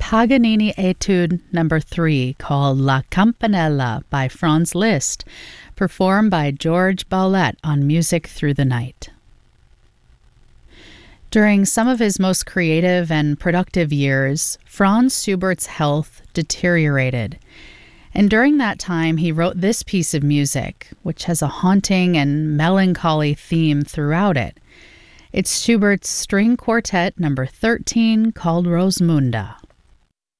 Paganini Etude Number 3 called La Campanella by Franz Liszt, performed by George Boulez on Music Through the Night. During some of his most creative and productive years, Franz Schubert's health deteriorated, and during that time he wrote this piece of music, which has a haunting and melancholy theme throughout it. It's Schubert's String Quartet Number 13 called Rosmunda.